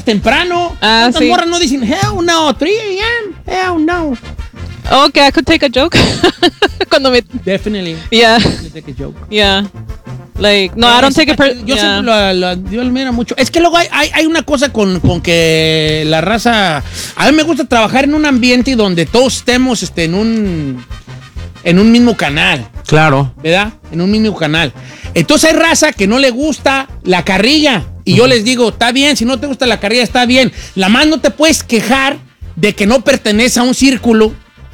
temprano. ¿Cuántas morras no dicen, hell no, 3 a.m., hell no? Okay, I could take a joke. Cuando me... Definitely. Yeah. Definitely take a joke. Yeah. Like, no, I don't take it Yo siempre lo admiro mucho. Es que luego hay una cosa con que la raza... A mí me gusta trabajar en un ambiente donde todos estemos en un mismo canal. Claro. ¿Verdad? En un mismo canal. Entonces hay raza que no le gusta la carrilla. Y yo les digo, está bien, si no te gusta la carrilla, está bien. La más no te puedes quejar de que no pertenece a un círculo.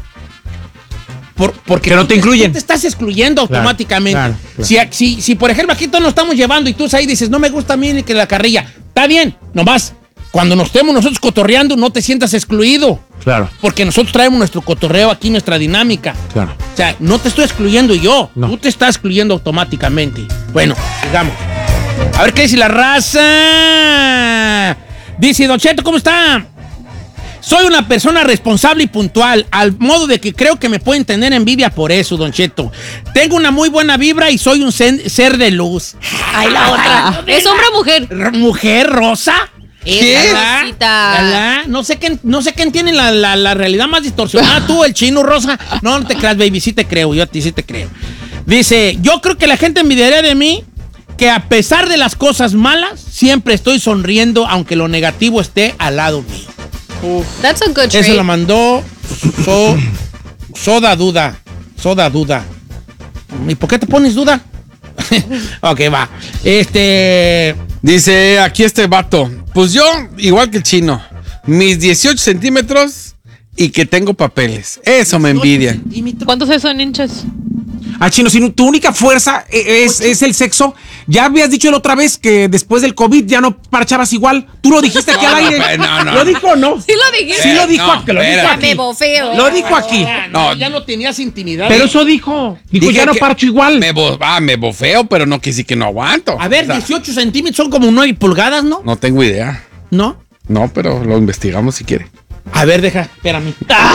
Porque que no te incluyen. Te estás excluyendo automáticamente. Claro. Si, por ejemplo, aquí todos nos estamos llevando y tú ahí dices, no me gusta a mí ni que la carrilla. Está bien, nomás, cuando nos estemos nosotros cotorreando, no te sientas excluido. Claro. Porque nosotros traemos nuestro cotorreo aquí, nuestra dinámica. Claro. O sea, no te estoy excluyendo yo. No. Tú te estás excluyendo automáticamente. Bueno, sigamos. A ver qué dice la raza. Dice, Don Cheto, ¿cómo está? Soy una persona responsable y puntual, al modo de que creo que me pueden tener envidia por eso, Don Cheto. Tengo una muy buena vibra y soy un ser de luz. Ay, la otra. ¿Es hombre o mujer? ¿Mujer rosa? ¿Qué? No sé quién tiene la realidad más distorsionada. Tú, el chino rosa. No te creas, baby, sí te creo. Yo a ti sí te creo. Dice, yo creo que la gente envidiaría de mí que a pesar de las cosas malas, siempre estoy sonriendo, aunque lo negativo esté al lado mío. That's a good trait. Eso lo mandó Soda Duda. ¿Y por qué te pones duda? Ok, va. Dice aquí este vato. Pues yo, igual que el chino, mis 18 centímetros y que tengo papeles. Eso me envidia. ¿Cuántos es eso en hinchas? Ah, chino, si tu única fuerza es el sexo, ya habías dicho la otra vez que después del COVID ya no parchabas igual. Tú lo dijiste aquí al aire. No. ¿Lo dijo o no? Sí lo dijiste. Sí lo dijo, No, aquí, lo dijo Ya aquí. me bofeo. Lo dijo aquí. Ya no tenías intimidad. Pero eso dijo. Dijo, Dije ya no que parcho igual. Me bofeo, pero no quise que no aguanto. A ver, O sea, 18 centímetros son como 9 pulgadas, ¿no? no tengo idea. ¿No? No, pero lo investigamos si quiere. A ver, espérame.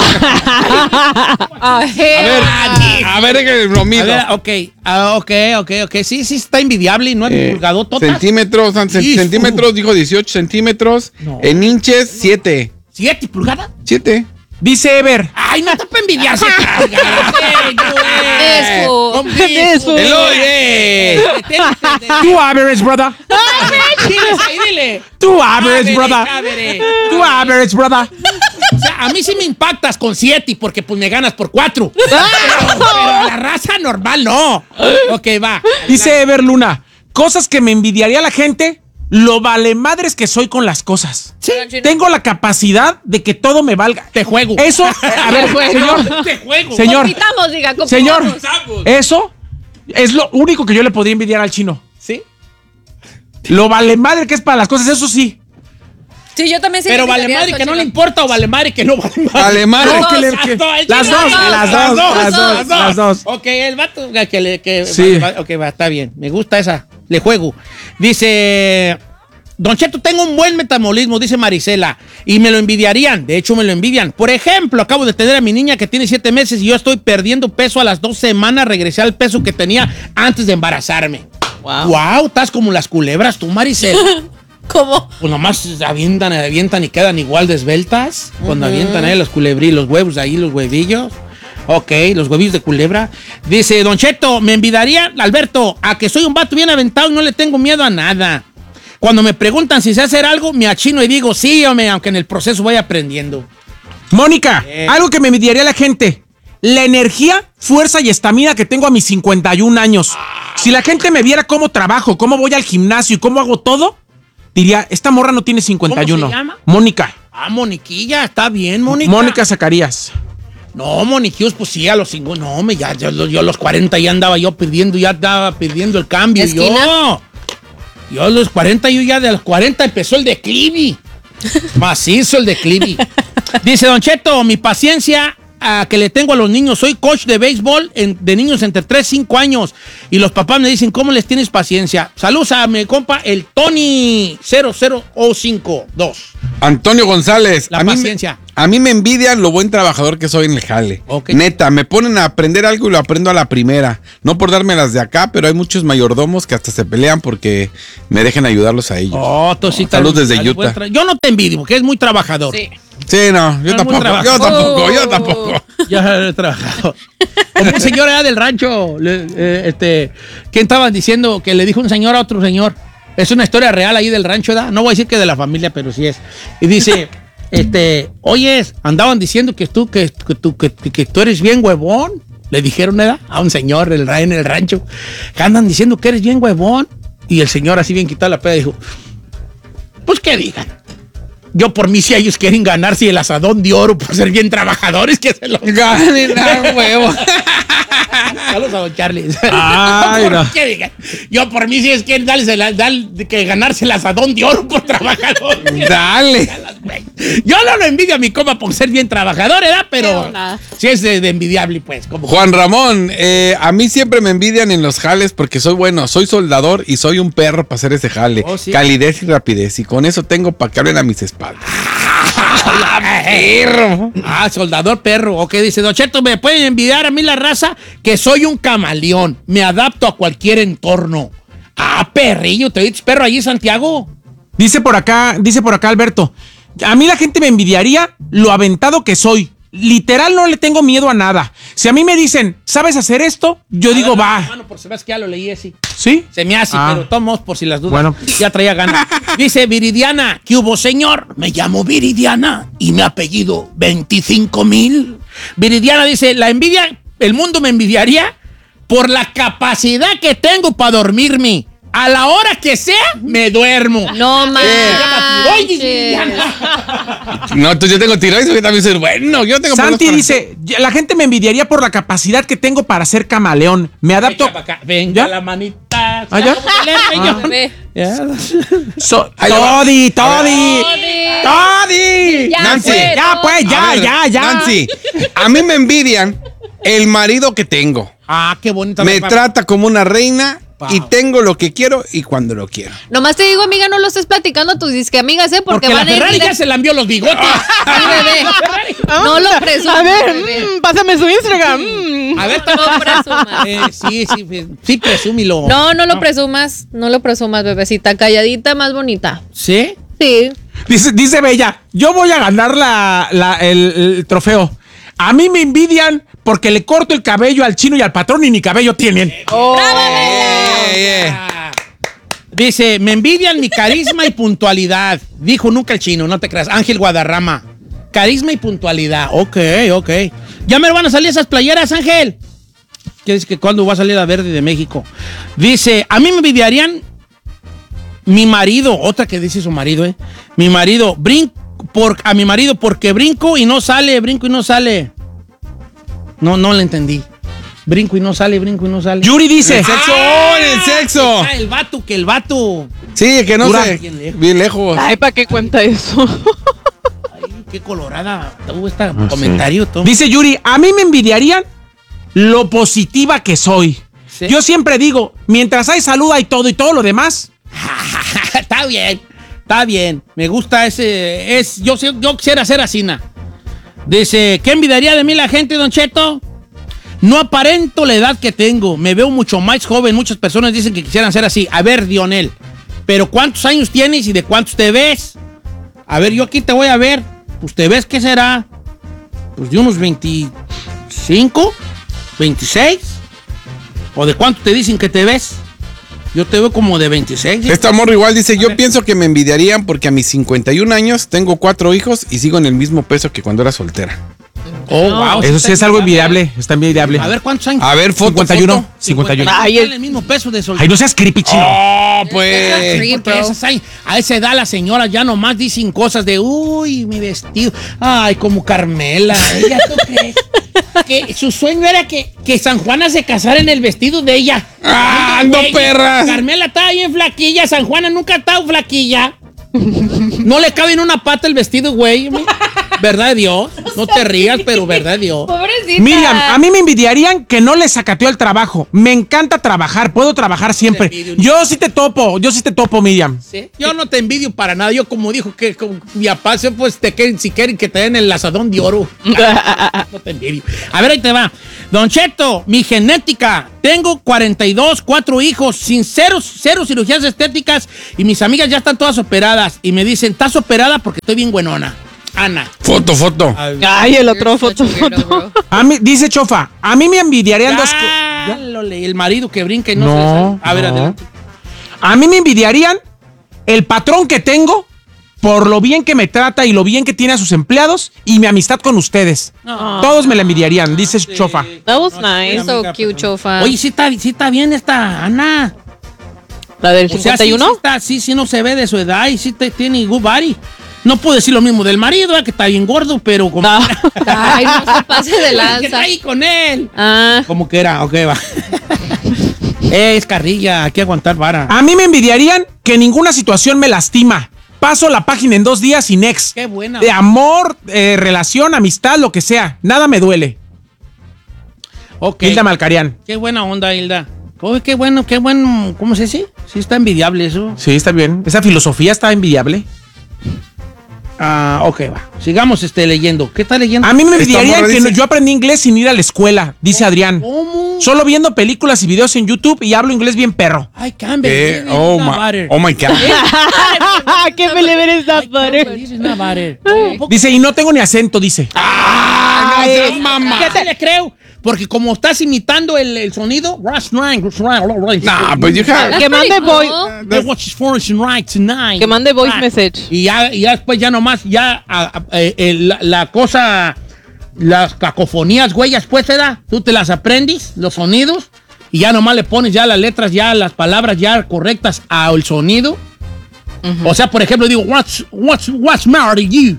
A ver, que lo mido. A ver, ok. Sí, está envidiable y 9 pulgadototas. Centímetros, centímetros, dijo 18 centímetros. No. En inches, 7. ¿7 pulgadas? 7. Dice Ever. Ay, no está para envidiarse. Eso. Eso. Tu average, brother. Tu average, brother. Tu average, brother. O sea, a mí sí me impactas con 7 porque pues me ganas por 4. Pero la raza normal no. Ok, va. Dice Ever Luna. Cosas que me envidiaría la gente. Lo vale madres que soy con las cosas. Sí. Tengo la capacidad de que todo me valga. Te juego. Eso, a ver, señor. Te juego. Señor. Compitamos, diga, compitamos. Señor, eso es lo único que yo le podría envidiar al chino. ¿Sí? Lo vale madre que es para las cosas, eso sí. Sí, yo también sí. Pero vale madre que no le importa o vale madre que no vale madre. Vale madre. Las dos. Ok, el vato que Sí. Ok, va, está bien. Me gusta esa. Le juego. Dice, Don Cheto, tengo un buen metabolismo, dice Marisela, y me lo envidiarían. De hecho, me lo envidian. Por ejemplo, acabo de tener a mi niña que tiene 7 meses y yo estoy perdiendo peso a las 2 semanas. Regresé al peso que tenía antes de embarazarme. Wow, estás como las culebras tú, Marisela. ¿Cómo? Pues nomás avientan y quedan igual de esbeltas. Cuando avientan ahí los culebrillos, los huevos ahí, los huevillos. Ok, los huevillos de culebra. Dice, Don Cheto, me envidiaría, Alberto, a que soy un vato bien aventado y no le tengo miedo a nada. Cuando me preguntan si sé hacer algo, me achino y digo, sí, hombre, aunque en el proceso vaya aprendiendo. Mónica, algo que me envidiaría la gente. La energía, fuerza y estamina que tengo a mis 51 años. Si la gente me viera cómo trabajo, cómo voy al gimnasio y cómo hago todo, diría, esta morra no tiene 51. ¿Cómo se llama? Mónica. Moniquilla, está bien, Mónica. Mónica Zacarías. No, Moniquios, pues sí, a los 50. No, yo a los 40 ya andaba pidiendo el cambio. Yo a los 40, de los 40 empezó el declive. Macizo el declive. Dice, Don Cheto, mi paciencia que le tengo a los niños. Soy coach de béisbol de niños entre 3 y 5 años. Y los papás me dicen, ¿cómo les tienes paciencia? Saludos a mi compa, el Tony 00552. Antonio González. La paciencia. A mí me envidian lo buen trabajador que soy en el jale. Ok. Neta, me ponen a aprender algo y lo aprendo a la primera. No por darme las de acá, pero hay muchos mayordomos que hasta se pelean porque me dejen ayudarlos a ellos. Oh, tú sí Saludos estás- desde dale, Utah. Yo no te envidio, porque es muy trabajador. Sí. Sí, no, yo Es muy tampoco, trabajador. yo tampoco. Ya he trabajado. Como un señor allá del rancho, ¿quién estaban diciendo que le dijo un señor a otro señor? Es una historia real ahí del rancho, ¿verdad? No voy a decir que de la familia, pero sí es. Y dice, oyes, andaban diciendo que tú eres bien huevón. Le dijeron, ¿verdad? A un señor en el rancho, que andan diciendo que eres bien huevón. Y el señor así bien quitado la peda dijo, pues que digan. Yo por mí si ellos quieren ganarse el asadón de oro por ser bien trabajadores, que se lo Ganen a huevo. Saludos a don Charlie. Ay, Por no. mí que digan. Yo por mí si es que que ganarse el asadón de oro por trabajador. Dale. Yo no lo envidio a mi coma por ser bien trabajador, ¿verdad? ¿Qué Pero onda? sí es de envidiable, pues. Como Juan Ramón, a mí siempre me envidian en los jales porque soy bueno, soy soldador y soy un perro para hacer ese jale. Oh, sí. Calidez y rapidez. Y con eso tengo para que hablen a mis espaldas. perro. Soldador perro. Ok, dice, Don Cheto, me pueden envidiar a mí la raza que soy un camaleón. Me adapto a cualquier entorno. Perrillo, ¿te oíste perro allí, Santiago? Dice por acá Alberto, a mí la gente me envidiaría lo aventado que soy. Literal no le tengo miedo a nada. Si a mí me dicen, ¿sabes hacer esto? Yo digo, va. Mano, por si ves que ya lo leí así. ¿Sí? Se me hace, pero tomos por si las dudas. Bueno. Ya traía ganas. Dice Viridiana, ¿qué hubo, señor? Me llamo Viridiana y mi apellido 25,000. Viridiana dice, la envidia, el mundo me envidiaría por la capacidad que tengo para dormirme. A la hora que sea, me duermo. No Oye, manches. No, entonces yo tengo tiroides, yo también soy bueno. Yo tengo Santi problemas dice, la gente me envidiaría por la capacidad que tengo para ser camaleón. Me adapto. Echa pa' acá. Venga ¿Ya? la manita. ¿Ah, ya? ¿Cómo se lee, señor? Bebé. Ya. Ahí le va. Todi. Ya Nancy. fue, Ya, ¿no? pues, A ver, ya. Nancy, a mí me envidian el marido que tengo. Qué bonita. Me trata como una reina y tengo lo que quiero y cuando lo quiero. Nomás te digo, amiga, no lo estés platicando a tus disque amigas, ¿eh? Porque la van a Ferrari ir ya se lambió los bigotes. Sí, bebé. No lo presumas, A ver, bebé. pásame su Instagram. A ver, No presumas. sí, presúmilo. No lo presumas. No lo presumas, bebecita. Calladita, más bonita. ¿Sí? Sí. Dice Bella, yo voy a ganar el trofeo. A mí me envidian porque le corto el cabello al chino y al patrón y ni cabello tienen. Dice, me envidian mi carisma y puntualidad. Dijo nunca el chino, no te creas. Ángel Guadarrama. Carisma y puntualidad. Ok. Ya me van a salir esas playeras, Ángel. ¿Qué dice que cuándo va a salir la verde de México? Dice, a mí me envidiarían mi marido. Otra que dice su marido, Mi marido, a mi marido porque brinco y no sale. No le entendí. Brinco y no sale. Yuri dice, El sexo. El vato. Sí, que no Dura. sé. Bien lejos. Bien lejos. Ay, ¿para qué cuenta eso? Ay, qué colorada tuvo este comentario, Tom. dice Yuri, a mí me envidiarían lo positiva que soy. Sí. Yo siempre digo, mientras hay salud hay todo y todo lo demás. Está bien. Me gusta ese. Yo quisiera ser así, Dice, ¿qué envidiaría de mí la gente, Don Cheto? No aparento la edad que tengo. Me veo mucho más joven. Muchas personas dicen que quisieran ser así. A ver, Dionel, ¿pero cuántos años tienes y de cuántos te ves? A ver, yo aquí te voy a ver. Pues te ves, ¿qué será? Pues de unos 25, 26. ¿O de cuánto te dicen que te ves? Yo te veo como de 26. Este amor igual dice, yo ver. pienso que me envidiarían porque a mis 51 años tengo 4 hijos y sigo en el mismo peso que cuando era soltera. Oh, wow. Eso sí es algo envidiable, está envidiable. A ver, ¿cuántos años? A ver, foto. 51. 51. Ay, el mismo peso de soltero. Ay, no seas creepy, chino. Oh, pues. Porque a esa edad las señoras ya nomás dicen cosas de, uy, mi vestido. Ay, como Carmela. ¿Ella tú crees? Que su sueño era que San Juana se casara en el vestido de ella. ¡No, Güey, perras! Carmela estaba bien flaquilla. San Juana nunca ha estado flaquilla. No le cabe en una pata el vestido, güey. ¿Verdad de Dios? No te rías, pero verdad, Dios. Pobrecita. Miriam, a mí me envidiarían que no les sacateó el trabajo. Me encanta trabajar, puedo trabajar siempre. Yo sí te topo, Miriam. ¿Sí? Yo no te envidio para nada. Yo como dijo que con mi papá, pues si quieren que te den el asadón de oro. No te envidio. A ver, ahí te va. Don Cheto, mi genética. Tengo 42, 4 hijos, sin cero cirugías estéticas y mis amigas ya están todas operadas. Y me dicen, ¿estás operada? Porque estoy bien buenona. Ana. Foto. Ay, el otro foto. A mí, dice Chofa, a mí me envidiarían dos cosas. Ya lo leí, el marido que brinca y no se le sale. A ver, adelante. A mí me envidiarían el patrón que tengo por lo bien que me trata y lo bien que tiene a sus empleados y mi amistad con ustedes. No. Todos me la envidiarían, dice Chofa. That was nice. So cute, Chofa. Oye, sí está bien esta Ana. ¿La del O sea, 51? sí no se ve de su edad y sí tiene good body. No puedo decir lo mismo del marido, que está bien gordo, pero como... No. Ay, no se pase de que está lanza. ahí con él. Ah, Como que era, ok, va. Es carrilla, hay que aguantar vara. A mí me envidiarían que ninguna situación me lastima. Paso la página en 2 días sin ex. Qué buena. De amor, relación, amistad, lo que sea. Nada me duele. Ok. Hilda Malcarian. Qué buena onda, Hilda. Oye, qué bueno. ¿Cómo se dice? Sí, está envidiable eso. Sí, está bien. Esa filosofía está envidiable. Ah, ok, va. Sigamos leyendo. ¿Qué está leyendo? A mí me envidiarían morra que dice- yo aprendí inglés sin ir a la escuela, dice Adrián. ¿Cómo? Solo viendo películas y videos en YouTube y hablo inglés bien perro. I can't believe it. Oh It's not butter. my God. ¿qué me le ves I can't believe it's not butter. Dice, y no tengo ni acento, dice. No seas mamá. ¿Qué te le creo? Porque como estás imitando el sonido, Nah, but you have... Que mande voice. Que mande voice message. Y ya después ya nomás, la cosa, las cacofonías, güeyes, pues te da. Tú te las aprendes, los sonidos, y ya nomás le pones ya las letras, ya las palabras ya correctas al sonido. O sea, por ejemplo, digo, what's matter with you?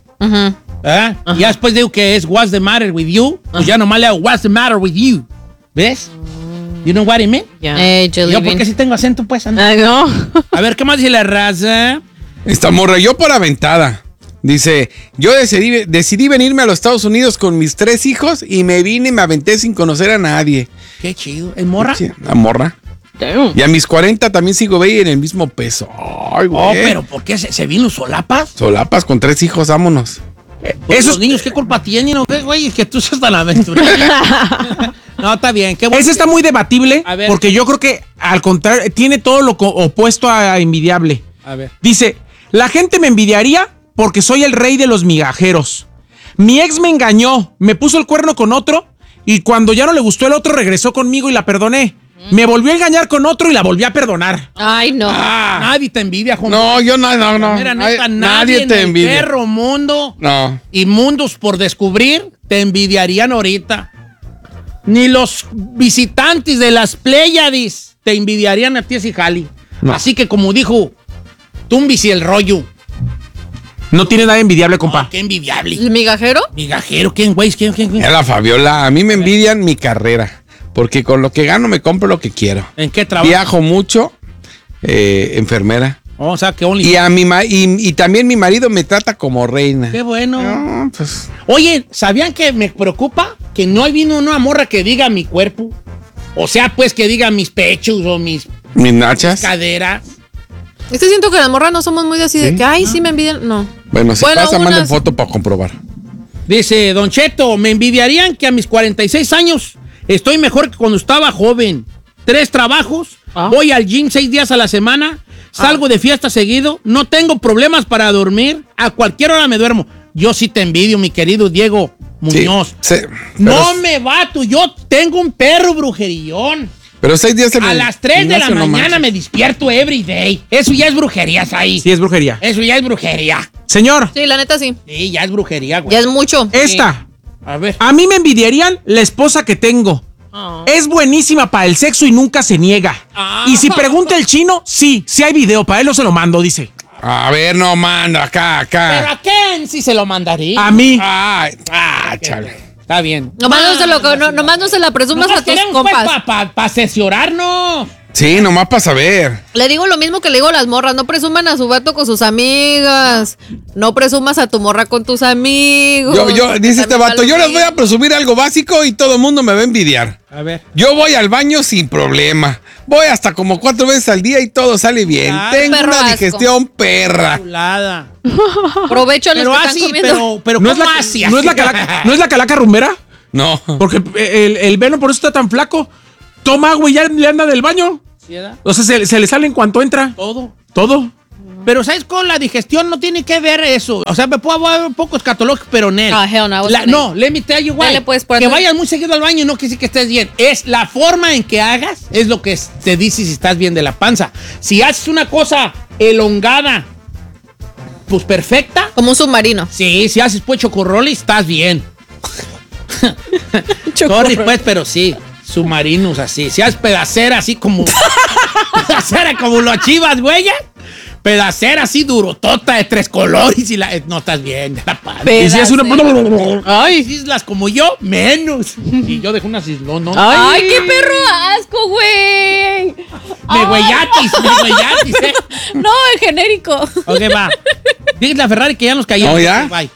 ¿Eh? Y ya después digo que es what's the matter with you, pues ya nomás le hago what's the matter with you. ¿Ves? You know what I mean? Yeah. Yo Jelly porque bean. sí tengo acento, pues. Ana. Ay, no. A ver, ¿qué más dice la raza? Esta morra, yo por aventada. Dice, yo decidí venirme a los Estados Unidos con mis 3 hijos y me vine y me aventé sin conocer a nadie. Qué chido. ¿Es morra? Sí, la morra. Damn. Y a mis 40 también sigo ahí en el mismo peso. Ay, güey. Oh, pero ¿por qué se vino solapas? Solapas con 3 hijos, vámonos. Pues los niños, ¿qué culpa tienen? ¿O qué, güey? Es que tú seas tan aventurero. No, está bien. Qué bueno. Ese está muy debatible A ver. porque yo creo que, al contrario, tiene todo lo opuesto a envidiable. A ver. Dice, la gente me envidiaría porque soy el rey de los migajeros. Mi ex me engañó, me puso el cuerno con otro y cuando ya no le gustó el otro regresó conmigo y la perdoné. Me volvió a engañar con otro y la volví a perdonar. Ay, no. Nadie te envidia, Juan. No, yo no. Mira, neta, Ay, nadie en te el envidia. perro mundo No. y mundos por descubrir te envidiarían ahorita. Ni los visitantes de las Pléyades te envidiarían a ti, ese jali. No. Así que como dijo Tumbis y el rollo. No tiene nada envidiable, compa. Oh, qué envidiable. ¿El migajero? Migajero, ¿quién, güey? ¿Quién? Mira la Fabiola, a mí me envidian mi carrera. Porque con lo que gano me compro lo que quiero. ¿En qué trabajo? Viajo mucho, enfermera. Oh, o sea, que only. Y, y también mi marido me trata como reina. Qué bueno. No, pues, Oye, ¿sabían que me preocupa que no hay vino una morra que diga mi cuerpo? O sea, pues que diga mis pechos o mis mis nachas. caderas. Es que siento que las morras no somos muy así de que, ay, sí me envidian. No. Bueno, si Bueno, pasa, manden unas- foto para comprobar. Dice, Don Cheto, me envidiarían que a mis 46 años estoy mejor que cuando estaba joven. 3 trabajos, voy al gym 6 días a la semana, salgo de fiesta seguido, no tengo problemas para dormir, a cualquier hora me duermo. Yo sí te envidio, mi querido Diego Muñoz. Sí, No me vato, yo tengo un perro brujerillón. Pero 6 días en A el las 3 de la gimnasio, no mañana manches. me despierto every day. Eso ya es brujería, ahí. Sí, es brujería. Eso ya es brujería. Señor, Sí, la neta sí. Sí, ya es brujería, güey. Ya es mucho. esta. A ver. A mí me envidiarían la esposa que tengo. Es buenísima para el sexo y nunca se niega. Y si pregunta el chino, sí hay video, para él no se lo mando, dice. A ver, no mando, acá. ¿Pero a quién sí se lo mandaría? A mí. Chale. Está bien. Nomás no se la presumas Nomás a tus queremos, compas. pues, para asesorarnos. Sí, nomás para saber. Le digo lo mismo que le digo a las morras, no presuman a su vato con sus amigas, no presumas a tu morra con tus amigos. Dice este vato, yo les voy a presumir algo básico y todo el mundo me va a envidiar. A ver. Yo voy al baño sin problema. Voy hasta como 4 veces al día y todo sale bien. Tengo perro una asco. digestión perra. Chulada. Provecho a los Pero que así, están comiendo. pero ¿No es, ¿cómo la, así? ¿no, es la calaca, ¿No es la calaca rumbera? No. Porque el Veno por eso está tan flaco. Toma agua y ya le anda del baño. ¿Sí, edad? O sea, se le sale en cuanto entra. Todo. Pero ¿sabes con la digestión no tiene que ver eso? O sea, me puedo hablar un poco escatológico, pero Nel. Ah, hell no, No, let me tell you why. Dale, pues, por que atrás. vayas muy seguido al baño y no quiere decir que estés bien. Es la forma en que hagas, es lo que te dice si estás bien de la panza. Si haces una cosa elongada, pues perfecta. Como un submarino. Sí, si haces pues chocorrol, estás bien. Sorry, pues, pero sí. Submarinos así. Si haces pedacera así como. Pedacera como lo chivas, güey. Pedacera así durotota de 3 colores y no estás bien de la panza. Y si es una. Ay, islas como yo, menos. Y yo dejo unas islas, ¿no? Ay, qué perro asco, güey. Me güeyatis, ¿eh? No, el genérico. Ok, va. Dígale a Ferrari que ya nos cayó. ¿Oh, ya? Bye.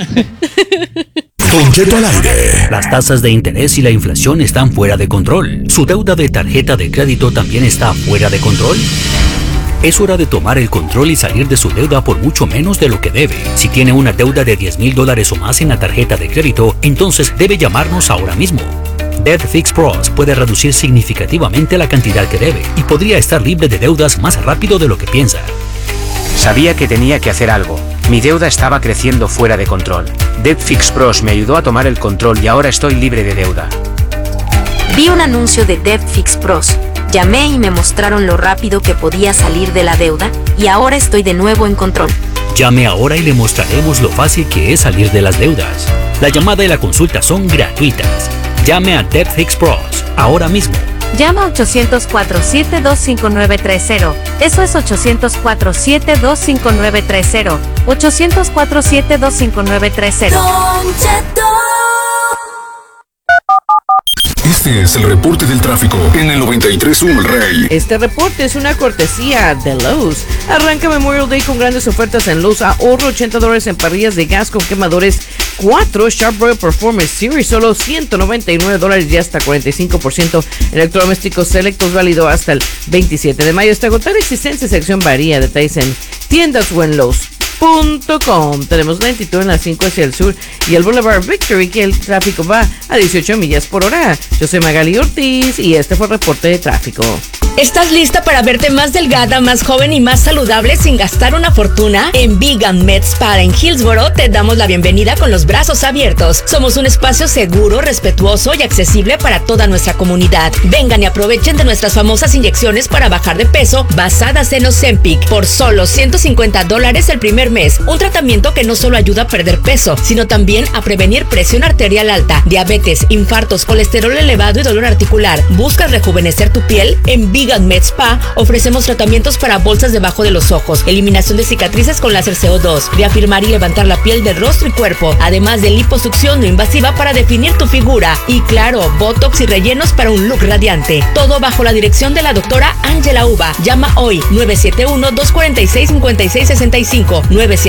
Don Cheto al aire. Las tasas de interés y la inflación están fuera de control. ¿Su deuda de tarjeta de crédito también está fuera de control? Es hora de tomar el control y salir de su deuda por mucho menos de lo que debe. Si tiene una deuda de $10,000 o más en la tarjeta de crédito, entonces debe llamarnos ahora mismo. Debt Fix Pros puede reducir significativamente la cantidad que debe y podría estar libre de deudas más rápido de lo que piensa. Sabía que tenía que hacer algo. Mi deuda estaba creciendo fuera de control. Debt Fix Pros me ayudó a tomar el control y ahora estoy libre de deuda. Vi un anuncio de Debt Fix Pros. Llamé y me mostraron lo rápido que podía salir de la deuda y ahora estoy de nuevo en control. Llame ahora y le mostraremos lo fácil que es salir de las deudas. La llamada y la consulta son gratuitas. Llame a Debt Fix Pros ahora mismo. Llama 800-472-5930. Eso es 800-472-5930. 800-472-5930. Este es el reporte del tráfico en el 93.1 El Rey. Este reporte es una cortesía de Lowe's. Arranca Memorial Day con grandes ofertas en Lowe's. Ahorro $80 en parrillas de gas con quemadores 4 Sharp Royal Performance Series, solo $199 y hasta 45%. Electrodomésticos selectos, válido hasta el 27 de mayo. Hasta agotar existencia, sección varía. Detalles en tiendas o en Lowe's.com. Tenemos lentitud en la 5 hacia el sur y el Boulevard Victory, que el tráfico va a 18 millas por hora. Yo soy Magali Ortiz y este fue el reporte de tráfico. ¿Estás lista para verte más delgada, más joven y más saludable sin gastar una fortuna? En Vegan Med Spa en Hillsboro te damos la bienvenida con los brazos abiertos. Somos un espacio seguro, respetuoso y accesible para toda nuestra comunidad. Vengan y aprovechen de nuestras famosas inyecciones para bajar de peso basadas en Ozempic por solo $150 el primer mes. Un tratamiento que no solo ayuda a perder peso, sino también a prevenir presión arterial alta, diabetes, infartos, colesterol elevado y dolor articular. ¿Buscas rejuvenecer tu piel? En Vegan Med Spa ofrecemos tratamientos para bolsas debajo de los ojos, eliminación de cicatrices con láser CO2, reafirmar y levantar la piel del rostro y cuerpo, además de liposucción no invasiva para definir tu figura y claro, botox y rellenos para un look radiante. Todo bajo la dirección de la doctora Ángela Uva. Llama hoy 971-246-5665,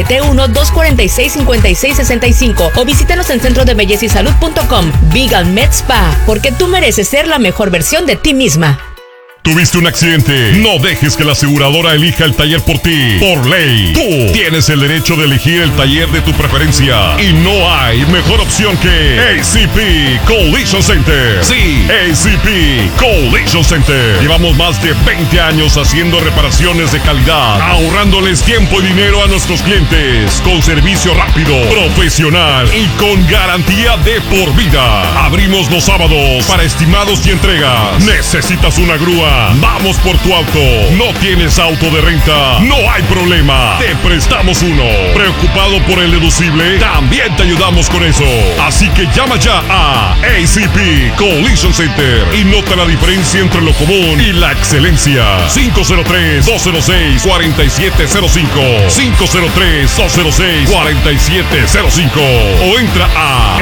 971-246-5665 o visítanos en centrodebellezysalud.com. Vegan Med Spa, porque tú mereces ser la mejor versión de ti misma. ¿Tuviste un accidente? No dejes que la aseguradora elija el taller por ti. Por ley, tú tienes el derecho de elegir el taller de tu preferencia. Y no hay mejor opción que ACP Collision Center. Sí, ACP Collision Center. Llevamos más de 20 años haciendo reparaciones de calidad, ahorrándoles tiempo y dinero a nuestros clientes, con servicio rápido, profesional y con garantía de por vida. Abrimos los sábados para estimados y entregas. ¿Necesitas una grúa? Vamos por tu auto. ¿No tienes auto de renta? No hay problema. Te prestamos uno. ¿Preocupado por el deducible? También te ayudamos con eso. Así que llama ya a ACP Collision Center y nota la diferencia entre lo común y la excelencia. 503-206-4705. 503-206-4705. O entra a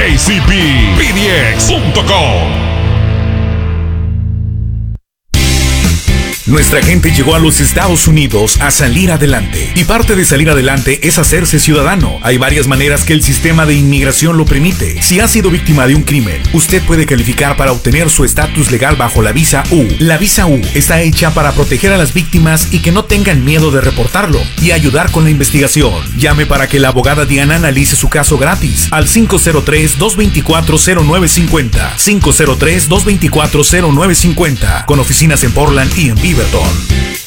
acppdx.com. Nuestra gente llegó a los Estados Unidos a salir adelante. Y parte de salir adelante es hacerse ciudadano. Hay varias maneras que el sistema de inmigración lo permite. Si ha sido víctima de un crimen, usted puede calificar para obtener su estatus legal bajo la visa U. La visa U está hecha para proteger a las víctimas y que no tengan miedo de reportarlo y ayudar con la investigación. Llame para que la abogada Diana analice su caso gratis al 503-224-0950. 503-224-0950. Con oficinas en Portland y en Beaverton.